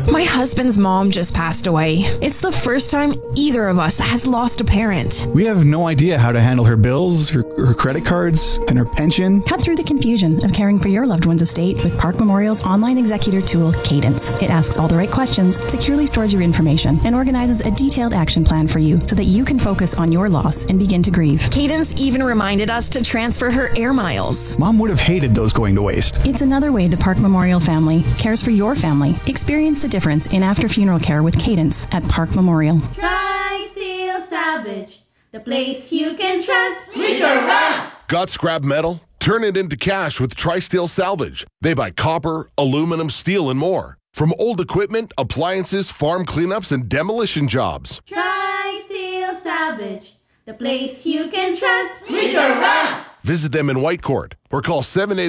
My husband's mom just passed away. It's the first time either of us has lost a parent. We have no idea how to handle her bills, her credit cards, and her pension. Cut through the confusion of caring for your loved one's estate with Park Memorial's online executor tool, Cadence. It asks all the right questions, securely stores your information, and organizes a detailed action plan for you so that you can focus on your loss and begin to grieve. Cadence even reminded us to transfer her air miles. Mom would have hated those going to waste. It's another way the Park Memorial family cares for your family. Experience the difference in after-funeral care with Cadence at Park Memorial. Tri-Steel Salvage, the place you can trust. We can rest. Got scrap metal? Turn it into cash with Tri-Steel Salvage. They buy copper, aluminum, steel, and more. From old equipment, appliances, farm cleanups, and demolition jobs. Tri-Steel Salvage, the place you can trust. We can rest. Visit them in Whitecourt or call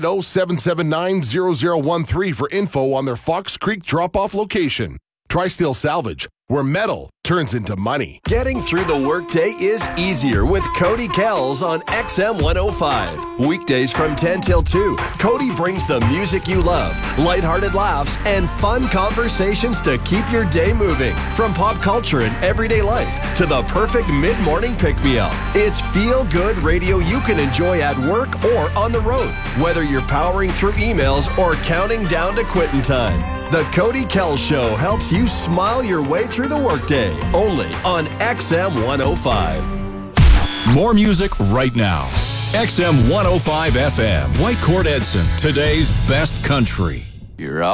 780-779-0013 for info on their Fox Creek drop-off location. Tri-Steel Salvage, where metal turns into money. Getting through the workday is easier with Cody Kells on XM 105. Weekdays from 10 till 2, Cody brings the music you love, lighthearted laughs, and fun conversations to keep your day moving. From pop culture and everyday life to the perfect mid-morning pick-me-up. It's feel-good radio you can enjoy at work or on the road, whether you're powering through emails or counting down to quitting time. The Cody Kells Show helps you smile your way through the workday, only on XM 105. More music right now. XM 105 FM, Whitecourt Edson, today's best country. You're